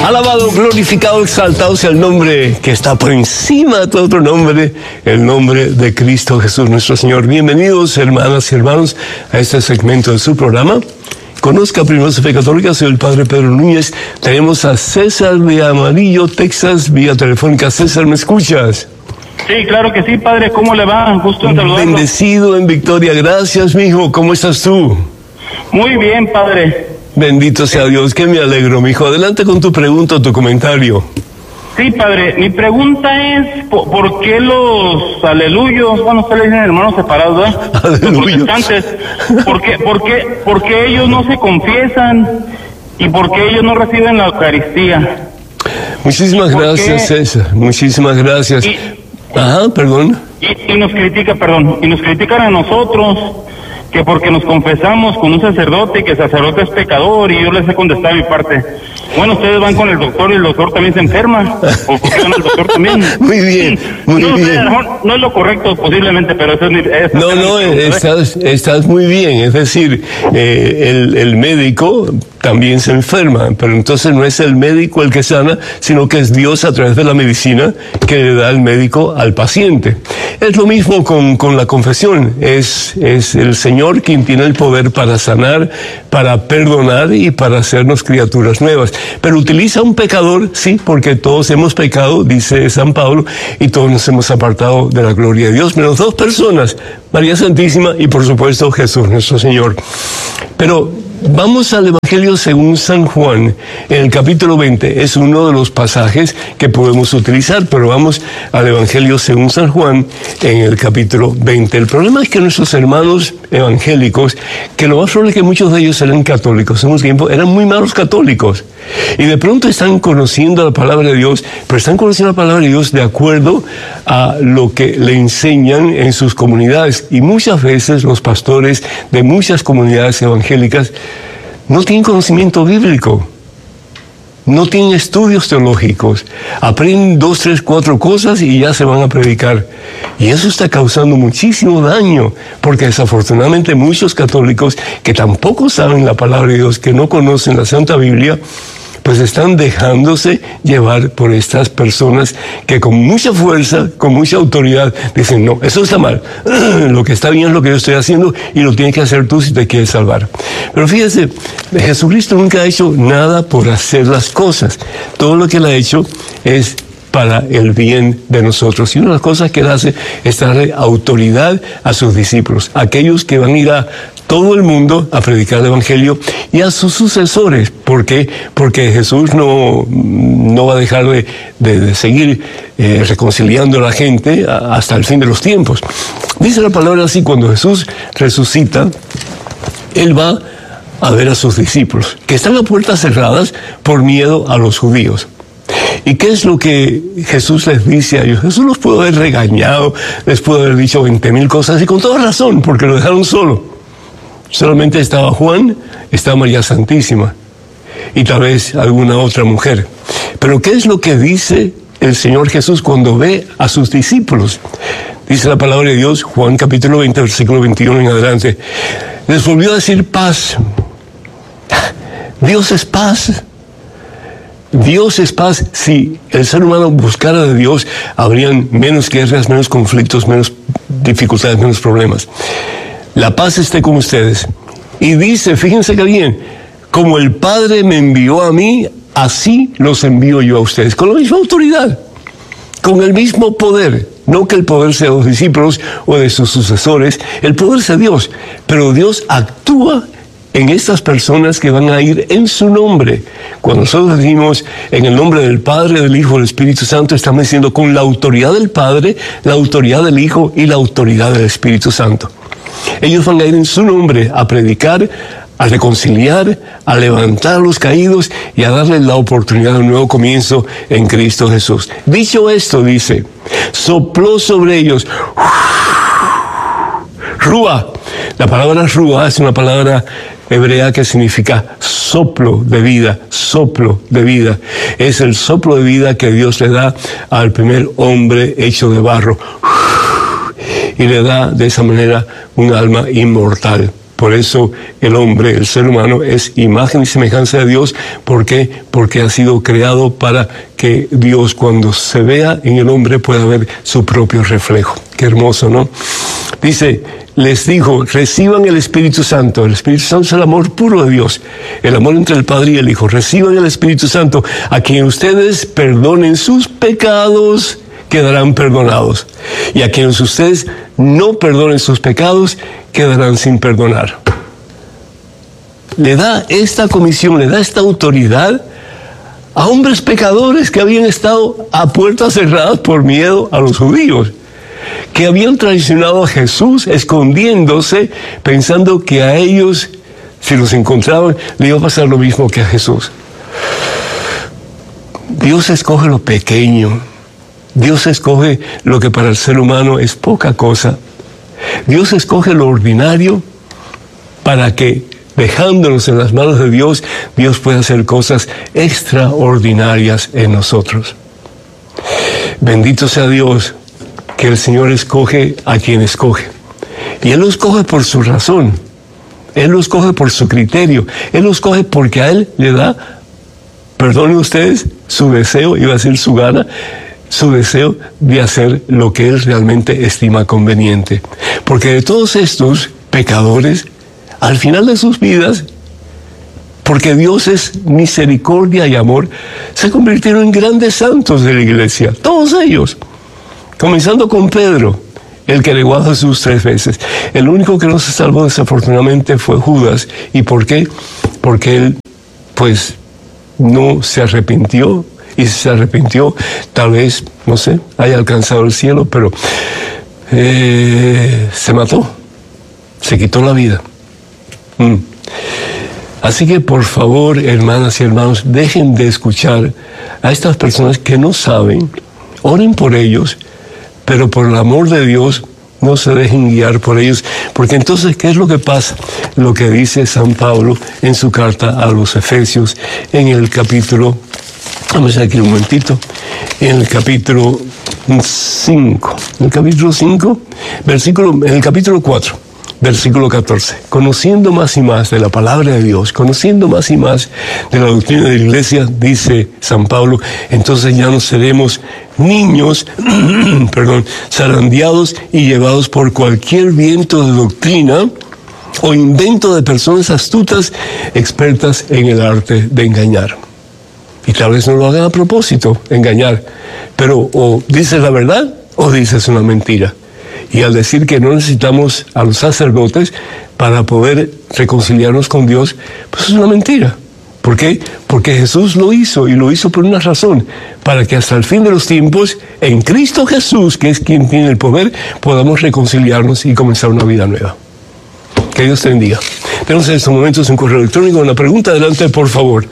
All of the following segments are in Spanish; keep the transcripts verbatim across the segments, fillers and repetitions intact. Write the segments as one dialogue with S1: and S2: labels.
S1: Alabado, glorificado, exaltado sea el nombre que está por encima de todo otro nombre, el nombre de Cristo Jesús nuestro Señor. Bienvenidos, hermanas y hermanos, a este segmento de su programa. Conozca primero su fe católica, soy el Padre Pedro Núñez. Tenemos a César de Amarillo, Texas, vía telefónica. César, ¿me escuchas?
S2: Sí, claro que sí, Padre. ¿Cómo le va? Gusto en saludarlo.
S1: Bendecido en victoria. Gracias, mijo. ¿Cómo estás tú?
S2: Muy bien, Padre.
S1: Bendito sea Dios, que me alegro, mijo. Adelante con tu pregunta o tu comentario.
S2: Sí, Padre, mi pregunta es, ¿por, ¿por qué los aleluyos, bueno, ustedes le dicen hermanos separados, ¿verdad?
S1: Aleluyos.
S2: Los protestantes, ¿por qué, por qué, por qué ellos no se confiesan y por qué ellos no reciben la Eucaristía?
S1: Muchísimas gracias, César. Muchísimas gracias.
S2: Y,
S1: Ajá, perdón.
S2: Y, y nos critica, perdón, y nos critican a nosotros, que porque nos confesamos con un sacerdote, que el sacerdote es pecador, y yo les he contestado mi parte. Bueno, ustedes van con el doctor y el doctor también se enferma, o porque van al doctor también.
S1: Muy bien, muy
S2: no,
S1: bien.
S2: A lo mejor no es lo correcto posiblemente, pero eso es mi... Eso
S1: no,
S2: es
S1: no,
S2: mi
S1: estás, estás muy bien, es decir, eh, el, el médico también se enferma, pero entonces no es el médico el que sana, sino que es Dios a través de la medicina que le da el médico al paciente. Es lo mismo con, con la confesión, es, es el Señor quien tiene el poder para sanar, para perdonar y para hacernos criaturas nuevas. Pero utiliza un pecador, sí, porque todos hemos pecado, dice San Pablo, y todos nos hemos apartado de la gloria de Dios, menos dos personas, María Santísima y por supuesto Jesús nuestro Señor. Pero vamos al Evangelio según San Juan, en el capítulo veinte. Es uno de los pasajes que podemos utilizar, pero vamos al Evangelio según San Juan, en el capítulo veinte. El problema es que nuestros hermanos evangélicos, que lo más probable es que muchos de ellos eran católicos en un tiempo, eran muy malos católicos. Y de pronto están conociendo la palabra de Dios, pero están conociendo la palabra de Dios de acuerdo a lo que le enseñan en sus comunidades. Y muchas veces los pastores de muchas comunidades evangélicas no tienen conocimiento bíblico, no tienen estudios teológicos, aprenden dos, tres, cuatro cosas y ya se van a predicar. Y eso está causando muchísimo daño, porque desafortunadamente muchos católicos que tampoco saben la palabra de Dios, que no conocen la Santa Biblia, pues están dejándose llevar por estas personas que con mucha fuerza, con mucha autoridad, dicen, no, eso está mal, lo que está bien es lo que yo estoy haciendo y lo tienes que hacer tú si te quieres salvar. Pero fíjese, Jesucristo nunca ha hecho nada por hacer las cosas. Todo lo que él ha hecho es para el bien de nosotros. Y una de las cosas que él hace es darle autoridad a sus discípulos, aquellos que van a ir a todo el mundo a predicar el Evangelio, y a sus sucesores. ¿Por qué? Porque Jesús no, no va a dejar de, de, de seguir eh, reconciliando a la gente a, hasta el fin de los tiempos. Dice la palabra así: cuando Jesús resucita, él va a ver a sus discípulos, que están a puertas cerradas por miedo a los judíos. ¿Y qué es lo que Jesús les dice a ellos? Jesús los pudo haber regañado, les pudo haber dicho veinte mil cosas, y con toda razón, porque lo dejaron solo. Solamente estaba Juan, estaba María Santísima y tal vez alguna otra mujer. Pero ¿qué es lo que dice el Señor Jesús cuando ve a sus discípulos? Dice la palabra de Dios, Juan capítulo veinte, versículo veintiuno en adelante. Les volvió a decir paz. Dios es paz. Dios es paz. Si el ser humano buscara de Dios, habrían menos guerras, menos conflictos, menos dificultades, menos problemas. La paz esté con ustedes. Y dice, fíjense que bien, como el Padre me envió a mí, así los envío yo a ustedes, con la misma autoridad, con el mismo poder. No que el poder sea de los discípulos o de sus sucesores, el poder sea Dios, pero Dios actúa en estas personas que van a ir en su nombre. Cuando nosotros decimos en el nombre del Padre, del Hijo, del Espíritu Santo, estamos diciendo con la autoridad del Padre, la autoridad del Hijo y la autoridad del Espíritu Santo. Ellos van a ir en su nombre a predicar, a reconciliar, a levantar a los caídos y a darles la oportunidad de un nuevo comienzo en Cristo Jesús. Dicho esto, dice, sopló sobre ellos, Rúa. La palabra Rúa es una palabra hebrea que significa soplo de vida, soplo de vida. Es el soplo de vida que Dios le da al primer hombre hecho de barro. Y le da de esa manera un alma inmortal. Por eso el hombre, el ser humano, es imagen y semejanza de Dios. ¿Por qué? Porque ha sido creado para que Dios, cuando se vea en el hombre, pueda ver su propio reflejo. Qué hermoso, ¿no? Dice, les dijo, reciban el Espíritu Santo. El Espíritu Santo es el amor puro de Dios, el amor entre el Padre y el Hijo. Reciban el Espíritu Santo. A quien ustedes perdonen sus pecados, quedarán perdonados. Y a quienes ustedes no perdonen sus pecados, quedarán sin perdonar. Le da esta comisión, le da esta autoridad a hombres pecadores que habían estado a puertas cerradas por miedo a los judíos, que habían traicionado a Jesús escondiéndose, pensando que a ellos, si los encontraban, le iba a pasar lo mismo que a Jesús. Dios escoge lo pequeño. Dios escoge lo que para el ser humano es poca cosa. Dios escoge lo ordinario para que, dejándonos en las manos de Dios, Dios pueda hacer cosas extraordinarias en nosotros. Bendito sea Dios, que el Señor escoge a quien escoge. Y Él lo escoge por su razón. Él lo escoge por su criterio. Él lo escoge porque a Él le da, perdonen ustedes, su deseo, iba a decir su gana, su deseo de hacer lo que Él realmente estima conveniente. Porque de todos estos pecadores, al final de sus vidas, porque Dios es misericordia y amor, se convirtieron en grandes santos de la iglesia, todos ellos, comenzando con Pedro, el que negó a Jesús tres veces. El único que no se salvó desafortunadamente fue Judas. ¿Y por qué? Porque él, pues, no se arrepintió. Y si se arrepintió, tal vez, no sé, haya alcanzado el cielo, pero eh, se mató, se quitó la vida. Mm. Así que, por favor, hermanas y hermanos, dejen de escuchar a estas personas que no saben, oren por ellos, pero por el amor de Dios, no se dejen guiar por ellos, porque entonces, ¿qué es lo que pasa? Lo que dice San Pablo en su carta a los Efesios, en el capítulo... Vamos a ver aquí un momentito. En el capítulo cinco. En el capítulo cinco, versículo, en el capítulo cuatro, versículo catorce. Conociendo más y más de la palabra de Dios, conociendo más y más de la doctrina de la iglesia, dice San Pablo, entonces ya no seremos niños, perdón, zarandeados y llevados por cualquier viento de doctrina o invento de personas astutas, expertas en el arte de engañar. Y tal vez no lo hagan a propósito, engañar. Pero o dices la verdad o dices una mentira. Y al decir que no necesitamos a los sacerdotes para poder reconciliarnos con Dios, pues es una mentira. ¿Por qué? Porque Jesús lo hizo, y lo hizo por una razón, para que hasta el fin de los tiempos, en Cristo Jesús, que es quien tiene el poder, podamos reconciliarnos y comenzar una vida nueva. Que Dios te bendiga. Tenemos en estos momentos un correo electrónico. Una pregunta, adelante, por favor.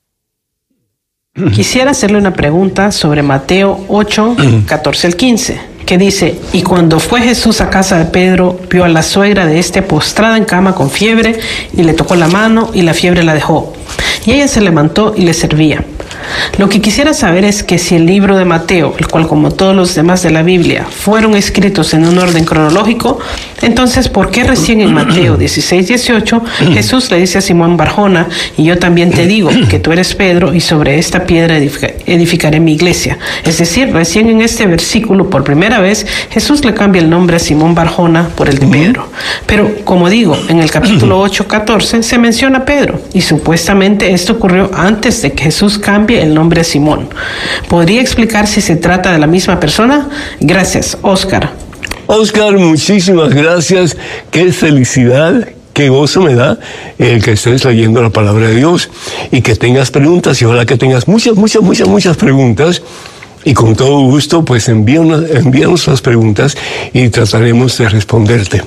S3: Quisiera hacerle una pregunta sobre Mateo ocho, catorce al quince, que dice, y cuando fue Jesús a casa de Pedro, vio a la suegra de este postrada en cama con fiebre, y le tocó la mano, y la fiebre la dejó. Y ella se levantó y le servía. Lo que quisiera saber es que si el libro de Mateo, el cual como todos los demás de la Biblia, fueron escritos en un orden cronológico, entonces ¿por qué recién en Mateo dieciséis, dieciocho Jesús le dice a Simón Barjona, y yo también te digo que tú eres Pedro y sobre esta piedra edific- edificaré mi iglesia? Es decir, recién en este versículo por primera vez Jesús le cambia el nombre a Simón Barjona por el de Pedro. Pero como digo, en el capítulo ocho, catorce se menciona a Pedro, y supuestamente esto ocurrió antes de que Jesús cambie el nombre a Simón. ¿Podría explicar si se trata de la misma persona? Gracias, Oscar.
S1: Oscar, muchísimas gracias. Qué felicidad, qué gozo me da el que estés leyendo la palabra de Dios y que tengas preguntas, y ojalá que tengas muchas, muchas, muchas, muchas preguntas. Y con todo gusto, pues envíanos, envíanos las preguntas y trataremos de responderte.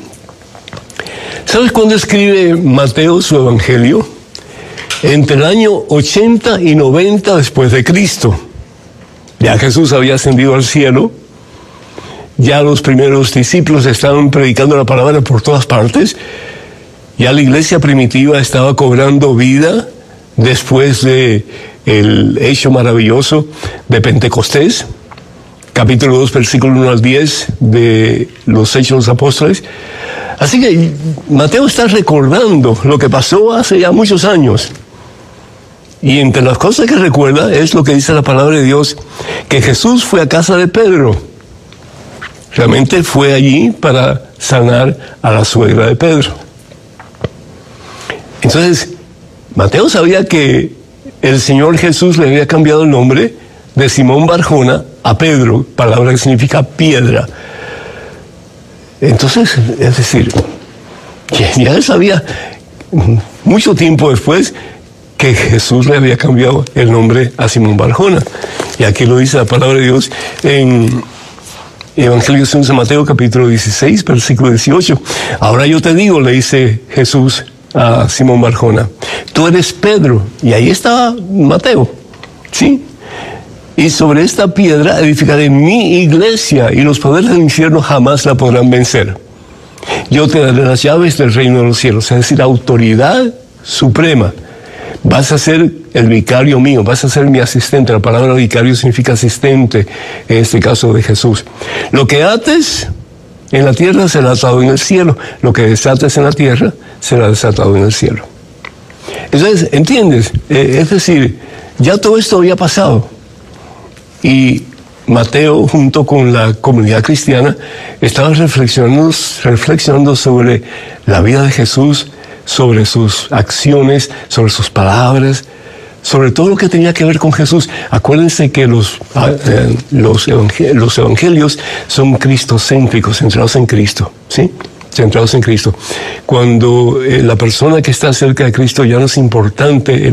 S1: ¿Sabes cuándo escribe Mateo su evangelio? Entre el año ochenta y noventa después de Cristo. Ya Jesús había ascendido al cielo, ya los primeros discípulos estaban predicando la palabra por todas partes, ya la iglesia primitiva estaba cobrando vida después de el hecho maravilloso de Pentecostés, capítulo dos, versículo uno al diez de los Hechos de los Apóstoles. Así que Mateo está recordando lo que pasó hace ya muchos años. Y entre las cosas que recuerda es lo que dice la palabra de Dios, que Jesús fue a casa de Pedro. Realmente fue allí para sanar a la suegra de Pedro. Entonces, Mateo sabía que el Señor Jesús le había cambiado el nombre de Simón Barjona a Pedro, palabra que significa piedra. Entonces, es decir, ya él sabía mucho tiempo después que Jesús le había cambiado el nombre a Simón Barjona. Y aquí lo dice la palabra de Dios en Evangelio según San Mateo, capítulo dieciséis, versículo dieciocho. Ahora yo te digo, le dice Jesús a Simón Barjona, tú eres Pedro. Y ahí está Mateo, ¿sí? Y sobre esta piedra edificaré mi iglesia, y los poderes del infierno jamás la podrán vencer. Yo te daré las llaves del reino de los cielos, es decir, autoridad suprema. Vas a ser el vicario mío, vas a ser mi asistente. La palabra vicario significa asistente, en este caso de Jesús. Lo que ates en la tierra será atado en el cielo. Lo que desates en la tierra será desatado en el cielo. Entonces, ¿entiendes? Eh, es decir, ya todo esto había pasado. Y Mateo, junto con la comunidad cristiana, estaba reflexionando, reflexionando sobre la vida de Jesús, sobre sus acciones, sobre sus palabras, sobre todo lo que tenía que ver con Jesús. Acuérdense que los, eh, los, evangel- los evangelios son cristocéntricos, centrados en Cristo, ¿sí? Centrados en Cristo. Cuando eh, la persona que está cerca de Cristo ya no es importante